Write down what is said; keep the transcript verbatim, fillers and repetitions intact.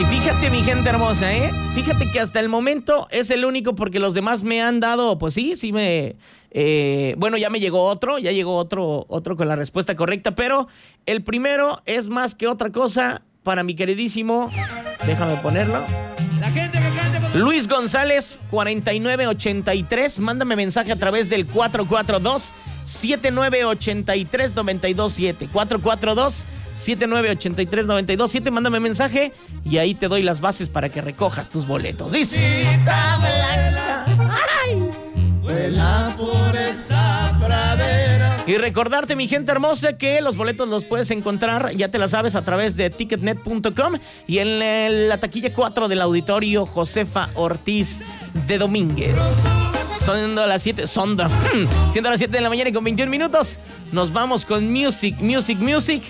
Y fíjate, mi gente hermosa, ¿eh? Fíjate que hasta el momento es el único porque los demás me han dado, pues sí, sí me... Eh, bueno, ya me llegó otro, ya llegó otro, otro con la respuesta correcta, pero el primero es más que otra cosa para mi queridísimo... Déjame ponerlo. La gente que canta con... Luis González, cuarenta y nueve ochenta y tres. Mándame mensaje a través del cuatro cuatro dos, siete nueve ocho tres, nueve dos siete. cuatro cuatro dos, siete nueve ocho tres, nueve dos siete. Mándame mensaje y ahí te doy las bases para que recojas tus boletos. Dice... ¡Ay! Vuela por esa pradera. Y recordarte, mi gente hermosa, que los boletos los puedes encontrar, ya te la sabes, a través de ticketnet punto com y en el, la taquilla cuatro del auditorio Josefa Ortiz de Domínguez. Son las siete, son siendo las siete de la mañana y con veintiún minutos. Nos vamos con Music, Music, Music.